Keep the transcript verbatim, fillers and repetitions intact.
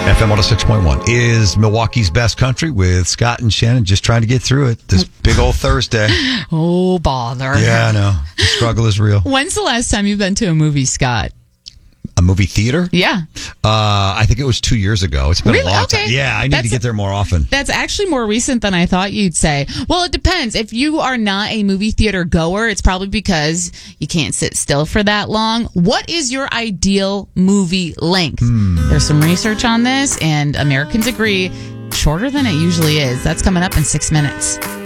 F M one oh six point one is Milwaukee's best country with Scott and Shannon just trying to get through it this big old Thursday. Oh, bother. Yeah, I know. The struggle is real. When's the last time you've been to a movie, Scott? A movie theater? Yeah. Uh, I think it was two years ago. It's been Really? a long Okay. time. Yeah, I need That's- to get there more often. That's actually more recent than I thought you'd say. Well, it depends. If you are not a movie theater goer, it's probably because you can't sit still for that long. What is your ideal movie length? Hmm. There's some research on this, and Americans agree shorter than it usually is. That's coming up in six minutes.